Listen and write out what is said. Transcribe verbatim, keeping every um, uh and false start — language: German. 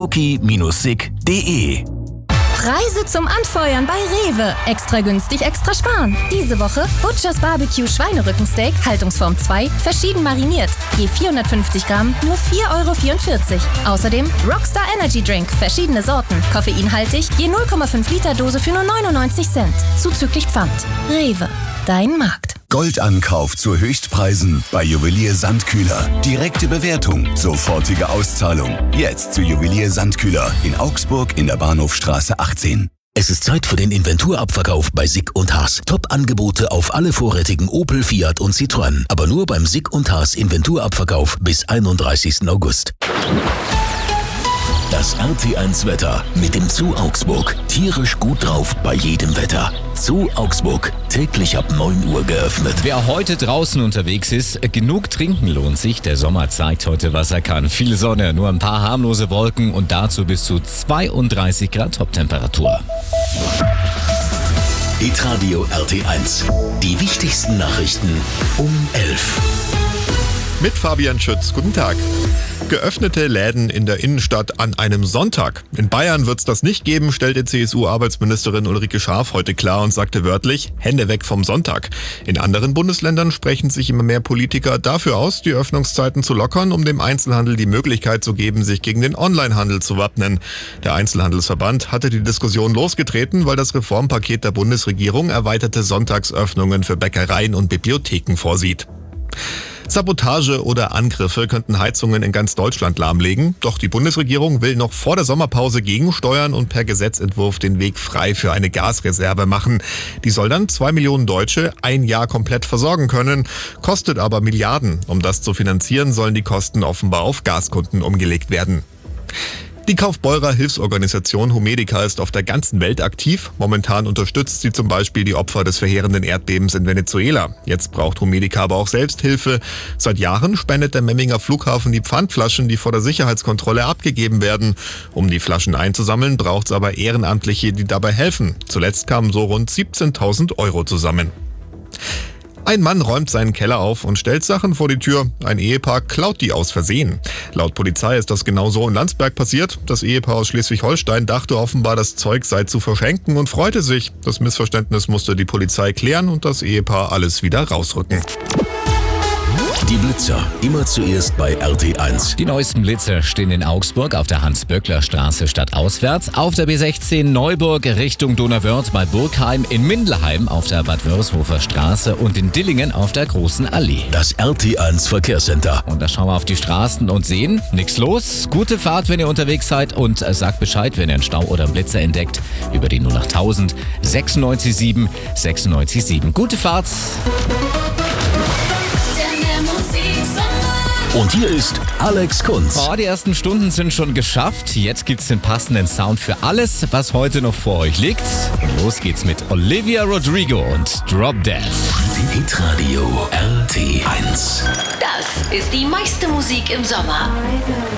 schoki Bindestrich sig Punkt de. Preise zum Anfeuern bei Rewe. Extra günstig, extra sparen. Diese Woche Butchers Barbecue Schweinerückensteak, Haltungsform zwei, verschieden mariniert. Je vierhundertfünfzig Gramm, nur vier Euro vierundvierzig. Außerdem Rockstar Energy Drink, verschiedene Sorten. Koffeinhaltig, je null Komma fünf Liter Dose für nur neunundneunzig Cent. Zuzüglich Pfand. Rewe, dein Markt. Goldankauf zu Höchstpreisen bei Juwelier Sandkühler. Direkte Bewertung, sofortige Auszahlung. Jetzt zu Juwelier Sandkühler in Augsburg in der Bahnhofstraße achtzehn. Es ist Zeit für den Inventurabverkauf bei Sig und Haas. Top-Angebote auf alle vorrätigen Opel, Fiat und Citroën. Aber nur beim Sig und Haas Inventurabverkauf bis einunddreißigsten August. Das R T eins Wetter mit dem Zoo Augsburg. Tierisch gut drauf bei jedem Wetter. Zoo Augsburg, täglich ab neun Uhr geöffnet. Wer heute draußen unterwegs ist, genug trinken lohnt sich. Der Sommer zeigt heute, was er kann. Viel Sonne, nur ein paar harmlose Wolken und dazu bis zu zweiunddreißig Grad Toptemperatur. Hitradio R T eins. Die wichtigsten Nachrichten um elf. Mit Fabian Schütz. Guten Tag. Geöffnete Läden in der Innenstadt an einem Sonntag. In Bayern wird es das nicht geben, stellte C S U-Arbeitsministerin Ulrike Schaaf heute klar und sagte wörtlich, Hände weg vom Sonntag. In anderen Bundesländern sprechen sich immer mehr Politiker dafür aus, die Öffnungszeiten zu lockern, um dem Einzelhandel die Möglichkeit zu geben, sich gegen den Onlinehandel zu wappnen. Der Einzelhandelsverband hatte die Diskussion losgetreten, weil das Reformpaket der Bundesregierung erweiterte Sonntagsöffnungen für Bäckereien und Bibliotheken vorsieht. Sabotage oder Angriffe könnten Heizungen in ganz Deutschland lahmlegen. Doch die Bundesregierung will noch vor der Sommerpause gegensteuern und per Gesetzentwurf den Weg frei für eine Gasreserve machen. Die soll dann zwei Millionen Deutsche ein Jahr komplett versorgen können, kostet aber Milliarden. Um das zu finanzieren, sollen die Kosten offenbar auf Gaskunden umgelegt werden. Die Kaufbeurer Hilfsorganisation Humedica ist auf der ganzen Welt aktiv. Momentan unterstützt sie zum Beispiel die Opfer des verheerenden Erdbebens in Venezuela. Jetzt braucht Humedica aber auch selbst Hilfe. Seit Jahren spendet der Memminger Flughafen die Pfandflaschen, die vor der Sicherheitskontrolle abgegeben werden. Um die Flaschen einzusammeln, braucht es aber Ehrenamtliche, die dabei helfen. Zuletzt kamen so rund siebzehntausend Euro zusammen. Ein Mann räumt seinen Keller auf und stellt Sachen vor die Tür. Ein Ehepaar klaut die aus Versehen. Laut Polizei ist das genauso in Landsberg passiert. Das Ehepaar aus Schleswig-Holstein dachte offenbar, das Zeug sei zu verschenken und freute sich. Das Missverständnis musste die Polizei klären und das Ehepaar alles wieder rausrücken. Die Blitzer, immer zuerst bei R T eins. Die neuesten Blitzer stehen in Augsburg auf der Hans-Böckler-Straße stadtauswärts, auf der B sechzehn Neuburg Richtung Donauwörth bei Burgheim, in Mindelheim auf der Bad Wörishofer Straße und in Dillingen auf der Großen Allee. Das R T eins Verkehrscenter. Und da schauen wir auf die Straßen und sehen, nichts los. Gute Fahrt, wenn ihr unterwegs seid und sagt Bescheid, wenn ihr einen Stau oder einen Blitzer entdeckt, über die null acht tausend sechsundneunzig sieben sechsundneunzig sieben. Gute Fahrt! Und hier ist Alex Kunz. Oh, die ersten Stunden sind schon geschafft. Jetzt gibt's den passenden Sound für alles, was heute noch vor euch liegt. Und los geht's mit Olivia Rodrigo und Drop Dead. Hitradio R T eins. Das ist die meiste Musik im Sommer.